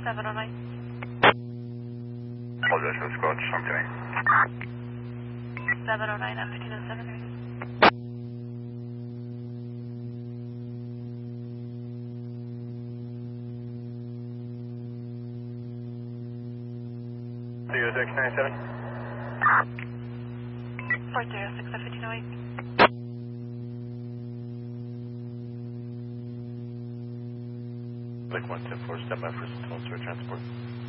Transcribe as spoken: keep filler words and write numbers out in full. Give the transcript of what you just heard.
seven oh nine. Apologize for the squad, something. seven oh nine, M fifteen oh seven. three oh six nine seven. four three oh six, M fifteen oh eight. Like one ten four, step by for Sentinel to transport.